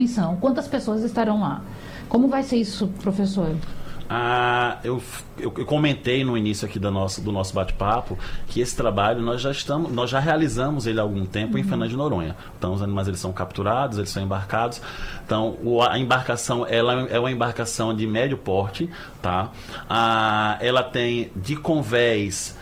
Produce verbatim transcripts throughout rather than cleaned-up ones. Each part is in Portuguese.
Quantas pessoas estarão lá? Como vai ser isso, professor? Ah, eu, eu, eu comentei no início aqui do nosso, do nosso bate-papo que esse trabalho nós já estamos, nós já realizamos ele há algum tempo uhum. em Fernando de Noronha. Então os animais eles são capturados, eles são embarcados. Então o, a embarcação ela é uma embarcação de médio porte, tá? Ah, ela tem de convés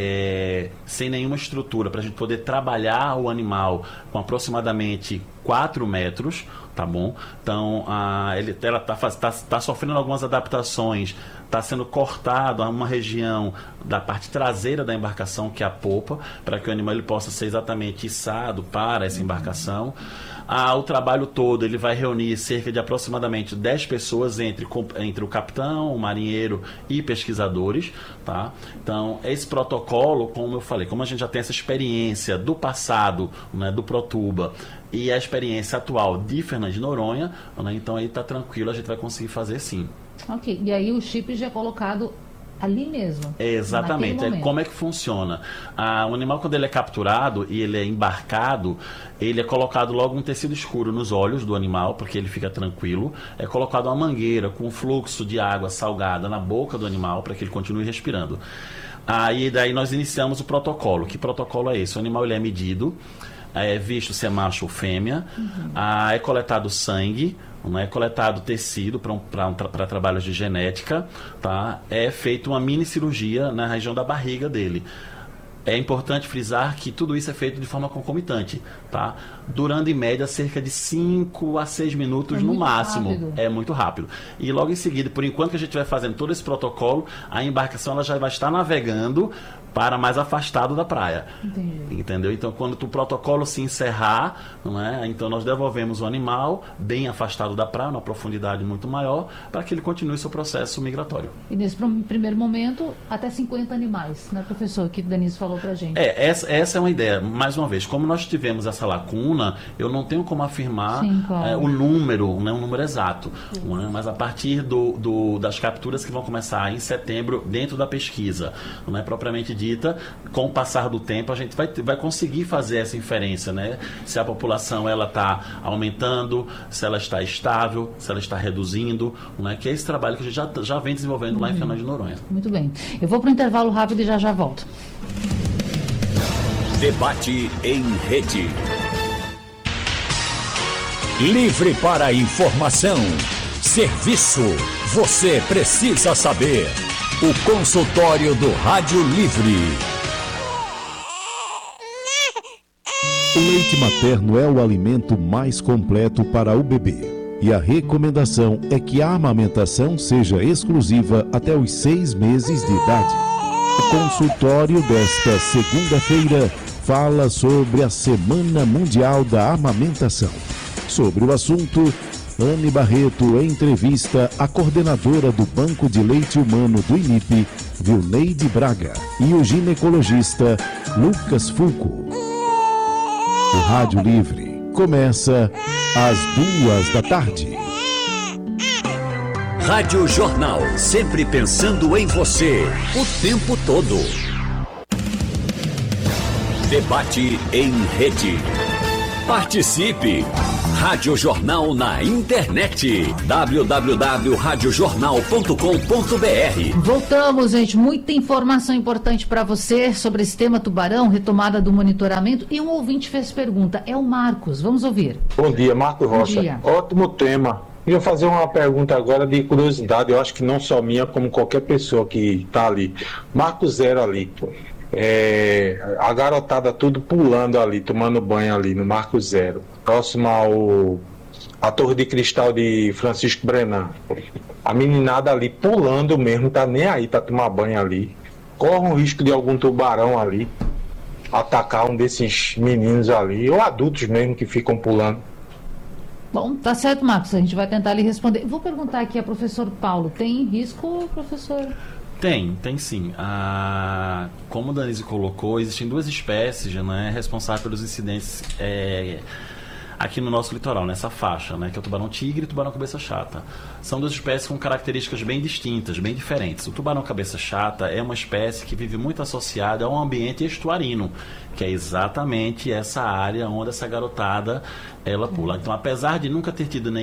É, sem nenhuma estrutura, para a gente poder trabalhar o animal com aproximadamente quatro metros, tá bom? Então, a, ele, ela está tá, tá sofrendo algumas adaptações, está sendo cortado uma região da parte traseira da embarcação, que é a popa, para que o animal ele possa ser exatamente içado para essa embarcação. Ah, o trabalho todo ele vai reunir cerca de aproximadamente dez pessoas entre, entre o capitão, o marinheiro e pesquisadores, tá? Então, esse protocolo, como eu falei, como a gente já tem essa experiência do passado, né, do Protuba, e a experiência atual de Fernando de Noronha, né, então aí tá tranquilo, a gente vai conseguir fazer sim. Ok, e aí o chip já é colocado ali mesmo. É, exatamente. É, como é que funciona? Ah, o animal, quando ele é capturado e ele é embarcado, ele é colocado logo um tecido escuro nos olhos do animal, porque ele fica tranquilo. É colocado uma mangueira com fluxo de água salgada na boca do animal, para que ele continue respirando. Aí daí nós iniciamos o protocolo. Que protocolo é esse? O animal ele é medido, é visto se é macho ou fêmea, uhum. ah, é coletado sangue, não é coletado tecido para um, um, trabalhos de genética, tá? É feita uma mini cirurgia na região da barriga dele. É importante frisar que tudo isso é feito de forma concomitante, tá? Durando em média cerca de cinco a seis minutos é no máximo. Rápido. É muito rápido. E logo em seguida, por enquanto que a gente vai fazendo todo esse protocolo, a embarcação ela já vai estar navegando para mais afastado da praia. Entendi. Entendeu? Então, quando o protocolo se encerrar, não é? Então nós devolvemos o animal bem afastado da praia, numa profundidade muito maior, para que ele continue seu processo migratório. E nesse primeiro momento, até cinquenta animais, né, professor, que o Denise falou pra gente. É, essa, essa é uma ideia. Mais uma vez, como nós tivemos essa lacuna, eu não tenho como afirmar Sim, claro. é, o número, né, um número exato. Né, mas a partir do, do, das capturas que vão começar em setembro, dentro da pesquisa, não é propriamente dita, com o passar do tempo, a gente vai, vai conseguir fazer essa inferência, né? Se a população ela está aumentando, se ela está estável, se ela está reduzindo, né? Que é esse trabalho que a gente já, já vem desenvolvendo uhum. lá em Fernando de Noronha. Muito bem. Eu vou para o intervalo rápido e já já volto. Debate em rede. Livre para informação. Serviço. Você precisa saber. O consultório do Rádio Livre. O leite materno é o alimento mais completo para o bebê. E a recomendação é que a amamentação seja exclusiva até os seis meses de idade. O consultório desta segunda-feira fala sobre a Semana Mundial da Amamentação. Sobre o assunto, Anne Barreto entrevista a coordenadora do Banco de Leite Humano do I N I P, Vilneide Braga, e o ginecologista Lucas Fulco. O Rádio Livre começa às duas da tarde. Rádio Jornal, sempre pensando em você, o tempo todo. Debate em rede. Participe! Rádio Jornal na internet. w w w ponto rádio jornal ponto com ponto b r. Voltamos, gente. Muita informação importante para você sobre esse tema tubarão, retomada do monitoramento. E um ouvinte fez pergunta. É o Marcos. Vamos ouvir. Bom dia, Marcos Rocha. Bom dia. Ótimo tema. Eu vou fazer uma pergunta agora de curiosidade. Eu acho que não só minha, como qualquer pessoa que está ali. Marco Zero ali. É, a garotada tudo pulando ali, tomando banho ali no Marco Zero, próximo ao a Torre de Cristal de Francisco Brenan. A meninada ali pulando mesmo, tá nem aí para tomar banho ali. Corre o risco de algum tubarão ali atacar um desses meninos ali, ou adultos mesmo que ficam pulando. Bom, tá certo, Marcos, a gente vai tentar lhe responder. Vou perguntar aqui a professor Paulo, tem risco, professor? Tem, tem sim. Ah, como a Denise colocou, existem duas espécies, né, responsáveis pelos incidentes é, aqui no nosso litoral, nessa faixa, né, que é o tubarão-tigre e o tubarão-cabeça chata. São duas espécies com características bem distintas, bem diferentes. O tubarão-cabeça chata é uma espécie que vive muito associada a um ambiente estuarino, que é exatamente essa área onde essa garotada ela pula. Então, apesar de nunca ter tido nem